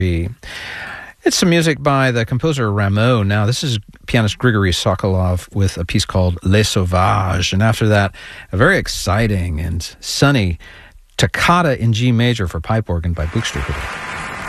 It's some music by the composer Rameau. Now, this is pianist Grigory Sokolov with a piece called Les Sauvages. And after that, a very exciting and sunny toccata in G major for pipe organ by Buxtehude.